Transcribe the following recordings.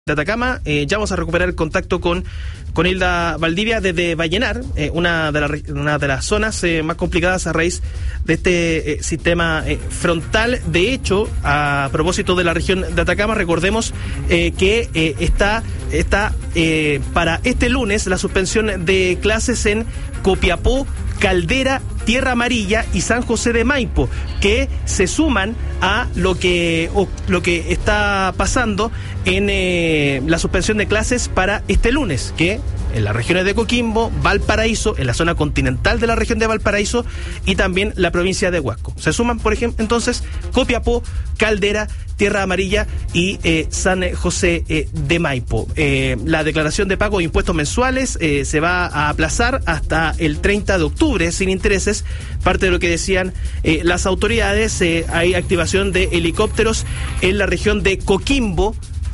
de Atacama. Ya vamos a recuperar el contacto con Hilda Valdivia desde Vallenar, una de las zonas más complicadas a raíz de este sistema frontal. De hecho, a propósito de la región de Atacama, recordemos que está para este lunes la suspensión de clases en Copiapó, Caldera, Tierra Amarilla y San José de Maipo, que se suman a lo que está pasando en la suspensión de clases para este lunes, que en las regiones de Coquimbo, Valparaíso, en la zona continental de la región de Valparaíso y también la provincia de Huasco. Se suman, por ejemplo, entonces Copiapó, Caldera, Tierra Amarilla y San José de Maipo. La declaración de pago de impuestos mensuales se va a aplazar hasta el 30 de octubre sin intereses. Parte de lo que decían las autoridades, hay activación de helicópteros en la región de Coquimbo,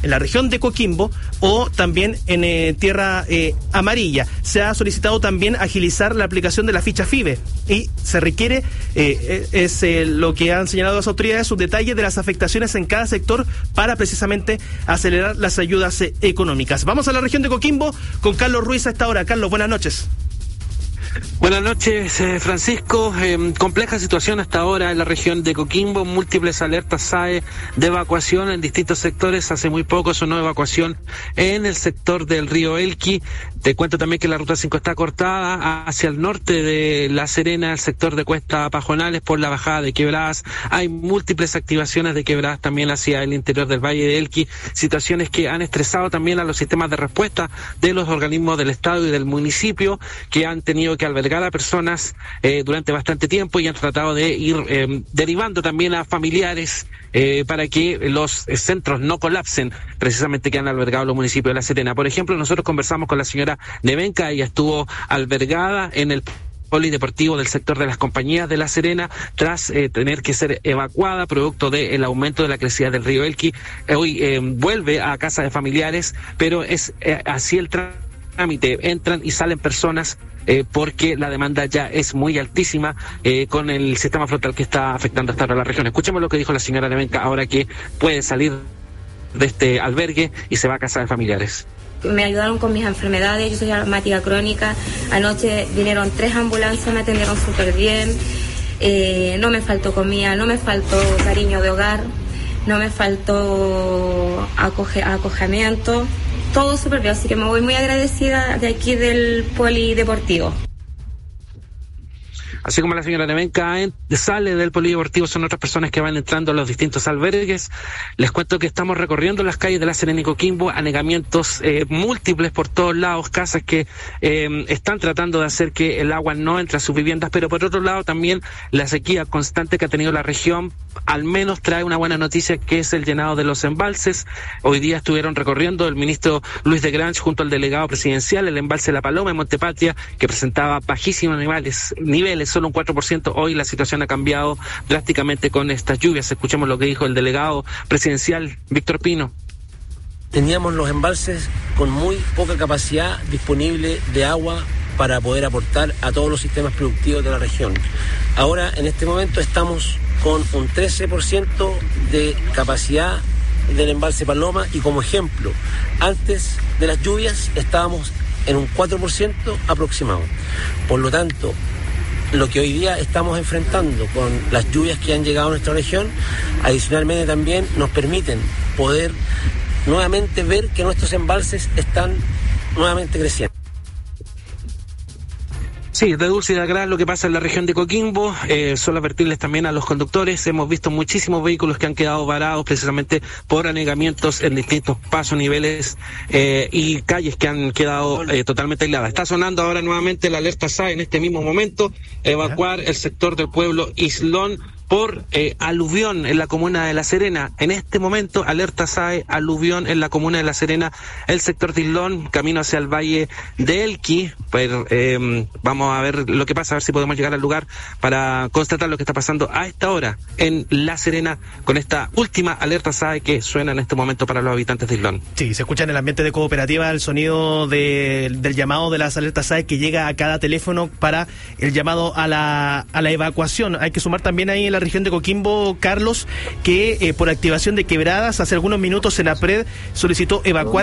o también en Tierra Amarilla. Se ha solicitado también agilizar la aplicación de la ficha FIBE y se requiere, lo que han señalado las autoridades, un detalle de las afectaciones en cada sector para precisamente acelerar las ayudas económicas. Vamos a la región de Coquimbo con Carlos Ruiz a esta hora. Carlos, buenas noches. Buenas noches, Francisco. Compleja situación hasta ahora en la región de Coquimbo, múltiples alertas SAE de evacuación en distintos sectores. Hace muy poco sonó evacuación en el sector del río Elqui. Te cuento también que la ruta 5 está cortada hacia el norte de La Serena, el sector de Cuesta Pajonales, por la bajada de quebradas. Hay múltiples activaciones de quebradas también hacia el interior del Valle de Elqui, situaciones que han estresado también a los sistemas de respuesta de los organismos del Estado y del municipio, que han tenido que albergar a personas durante bastante tiempo y han tratado de ir derivando también a familiares para que los centros no colapsen, precisamente, que han albergado los municipios de La Serena. Por ejemplo, nosotros conversamos con la señora Nevenka. Ella estuvo albergada en el polideportivo del sector de las compañías de La Serena tras tener que ser evacuada producto del aumento de la crecida del río Elqui. Hoy vuelve a casa de familiares, pero es así el trámite, entran y salen personas porque la demanda ya es muy altísima con el sistema frontal que está afectando hasta ahora la región. Escuchemos lo que dijo la señora Nevenka ahora que puede salir de este albergue y se va a casa de familiares. Me ayudaron con mis enfermedades, yo soy asmática crónica. Anoche vinieron 3 ambulancias, me atendieron súper bien. No me faltó comida, no me faltó cariño de hogar, no me faltó acogimiento. Todo súper bien, así que me voy muy agradecida de aquí del polideportivo. Así como la señora Nevenka sale del polideportivo, son otras personas que van entrando a los distintos albergues. Les cuento que estamos recorriendo las calles de La Serena y Coquimbo, anegamientos múltiples por todos lados, casas que están tratando de hacer que el agua no entre a sus viviendas, pero por otro lado también la sequía constante que ha tenido la región al menos trae una buena noticia, que es el llenado de los embalses. Hoy día estuvieron recorriendo el ministro Luis de Grange junto al delegado presidencial el embalse La Paloma en Montepatria, que presentaba bajísimos niveles, solo un 4%. Hoy la situación ha cambiado drásticamente con estas lluvias. Escuchemos lo que dijo el delegado presidencial, Víctor Pino. Teníamos los embalses con muy poca capacidad disponible de agua para poder aportar a todos los sistemas productivos de la región. Ahora, en este momento, estamos con un 13% de capacidad del embalse Paloma y, como ejemplo, antes de las lluvias estábamos en un 4% aproximado. Por lo tanto, lo que hoy día estamos enfrentando con las lluvias que han llegado a nuestra región, adicionalmente también nos permiten poder nuevamente ver que nuestros embalses están nuevamente creciendo. Sí, de dulce y de agradable lo que pasa en la región de Coquimbo. Solo advertirles también a los conductores, hemos visto muchísimos vehículos que han quedado varados precisamente por anegamientos en distintos pasos, niveles y calles que han quedado totalmente aisladas. Está sonando ahora nuevamente la alerta SAE en este mismo momento, evacuar el sector del pueblo Islón por aluvión en la comuna de La Serena. En este momento, alerta SAE, aluvión en la comuna de La Serena, el sector de Islón, camino hacia el Valle de Elqui. Pero, vamos a ver lo que pasa, a ver si podemos llegar al lugar para constatar lo que está pasando a esta hora en La Serena con esta última alerta SAE que suena en este momento para los habitantes de Islón. Sí, se escucha en el ambiente de cooperativa el sonido del llamado de las alertas SAE que llega a cada teléfono para el llamado a la evacuación. Hay que sumar también ahí en la región de Coquimbo, Carlos, que por activación de quebradas hace algunos minutos Senapred solicitó evacuar